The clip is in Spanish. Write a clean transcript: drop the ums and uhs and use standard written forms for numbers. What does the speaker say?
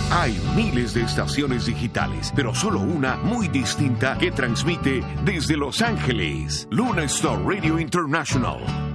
Hay miles de estaciones digitales, pero solo una muy distinta que transmite desde Los Ángeles. Luna Star Radio International.